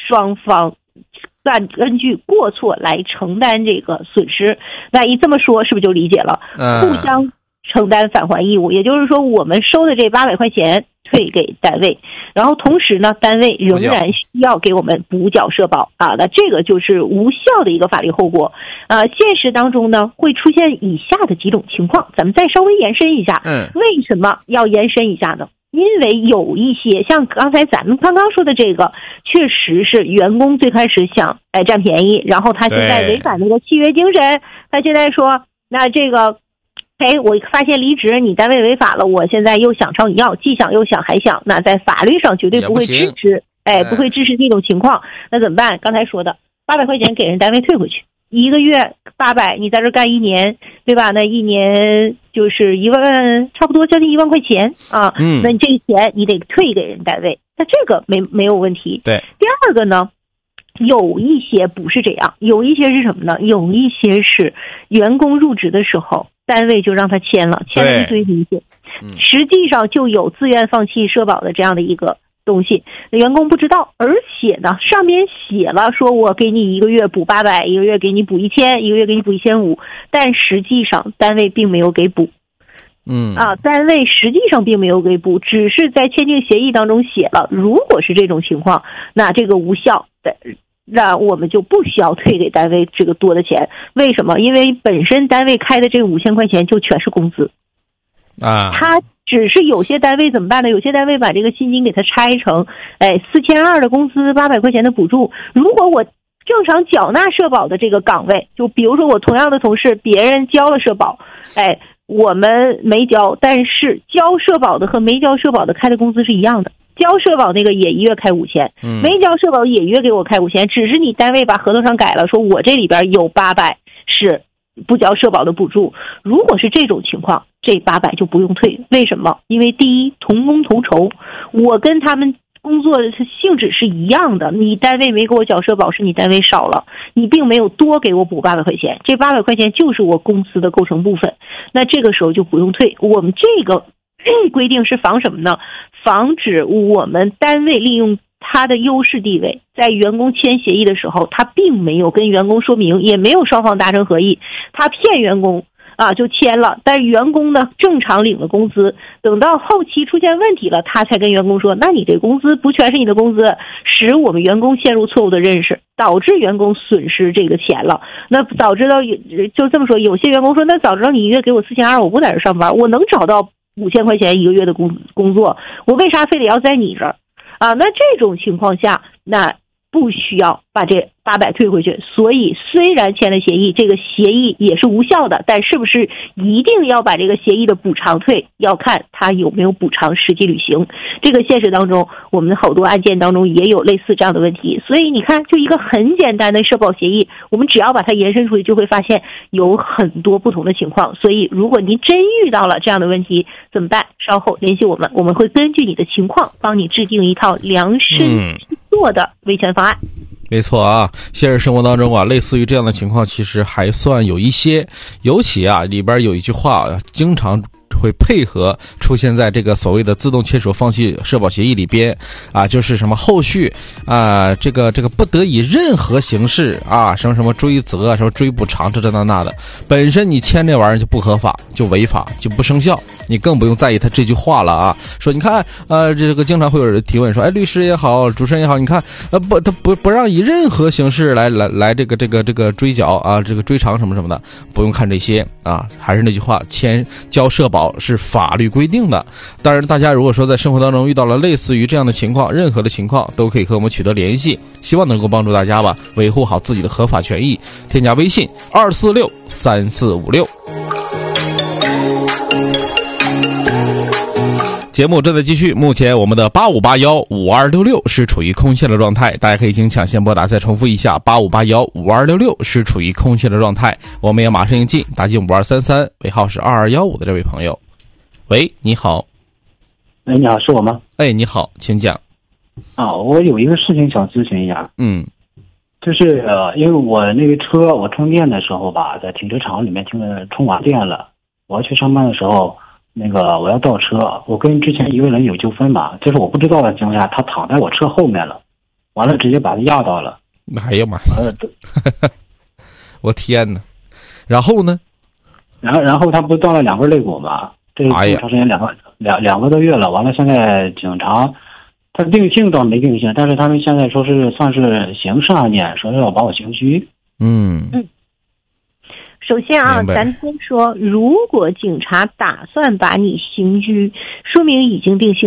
双方根据过错来承担这个损失。那一这么说是不是就理解了？互相承担返还义务，也就是说我们收的这800块钱退给单位，然后同时呢，单位仍然需要给我们补缴社保啊，那这个就是无效的一个法律后果。现实当中呢，会出现以下的几种情况，咱们再稍微延伸一下。为什么要延伸一下呢？因为有一些像刚才咱们刚刚说的这个，确实是员工最开始想占便宜，然后他现在违反那个契约精神，他现在说那这个我发现离职你单位违法了，我现在又想朝你要，既想又想还想，那在法律上绝对不会支持，不会支持这种情况。那怎么办？刚才说的800块钱给人单位退回去，1个月800，你在这干1年，对吧？那1年就是1万，差不多将近1万块钱啊。那你这个钱你得退给人单位，那这个没有问题。 对。 第二个呢，有一些不是这样，有一些是什么呢？有一些是员工入职的时候，单位就让他签了一堆东西，实际上就有自愿放弃社保的这样的一个东西，员工不知道，而且呢，上面写了说我给你1个月补800，一个月给你补1000，一个月给你补1500，但实际上单位并没有给补。单位实际上并没有给补，只是在签订协议当中写了，如果是这种情况，那这个无效的。那我们就不需要退给单位这个多的钱，为什么？因为本身单位开的这5000块钱就全是工资啊，他只是有些单位怎么办呢？有些单位把这个薪金给它拆成，4200的工资，800块钱的补助。如果我正常缴纳社保的这个岗位，就比如说我同样的同事，别人交了社保，我们没交，但是交社保的和没交社保的开的工资是一样的。交社保那个也1月开5000，没交社保也1月给我开5000，只是你单位把合同上改了，说我这里边有800是不交社保的补助。如果是这种情况，这800就不用退。为什么？因为第一，同工同酬，我跟他们工作的性质是一样的，你单位没给我缴社保是你单位少了，你并没有多给我补800块钱，这800块钱就是我工资的构成部分，那这个时候就不用退。我们这个规定是防什么呢？防止我们单位利用他的优势地位，在员工签协议的时候，他并没有跟员工说明，也没有双方达成合意，他骗员工就签了，但是员工呢正常领了工资，等到后期出现问题了，他才跟员工说，那你这工资不全是你的工资，使我们员工陷入错误的认识，导致员工损失这个钱了。那早知道就这么说，有些员工说，那早知道你1月给我4200，我不在这上班，我能找到5000块钱1个月的工作，我为啥非得要在你这儿啊？那这种情况下，那不需要把这800退回去。所以虽然签了协议，这个协议也是无效的，但是不是一定要把这个协议的补偿退，要看他有没有补偿实际履行。这个现实当中，我们好多案件当中也有类似这样的问题。所以你看，就一个很简单的社保协议，我们只要把它延伸出去，就会发现有很多不同的情况。所以如果您真遇到了这样的问题怎么办？稍后联系我们，我们会根据你的情况帮你制定一套量身定做的维权方案。 没错啊，现实生活当中啊，类似于这样的情况其实还算有一些，尤其啊里边有一句话经常会配合出现在这个所谓的自动签署放弃社保协议里边啊，就是什么后续啊，这个不得以任何形式啊，什么追责，什么追补偿，这那的，本身你签这玩意儿就不合法，就违法，就不生效，你更不用在意他这句话了啊。说你看这个经常会有人提问说，律师也好，主持人也好，你看他不让以任何形式来这个追缴啊，这个追偿什么的，不用看这些啊，还是那句话，交社保是法律规定的。当然大家如果说在生活当中遇到了类似于这样的情况，任何的情况都可以和我们取得联系，希望能够帮助大家吧，维护好自己的合法权益。添加微信2463456。节目正在继续，目前我们的85815266是处于空线的状态，大家可以请抢先拨打。再重复一下，85815266是处于空线的状态，我们也马上应进，打进5233，尾号是2215的这位朋友。喂，你好。 你好，是我吗？ 你好，请讲。 我有一个事情想咨询一下。就是因为我那个车我充电的时候吧，在停车场里面充完电了，我要去上班的时候，我要倒车，我跟之前一个人有纠纷嘛，就是我不知道的情况下，他躺在我车后面了， 完了直接把他压到了。 哎呀妈呀！我天哪！然后呢？ 然后他不断了2根肋骨嘛？这长时间两个多月了。完了，现在警察他定性倒没定性，但是他们现在说是算是刑事案件，说是要把我刑拘。 首先啊，咱先说，如果警察打算把你刑拘，说明已经定性。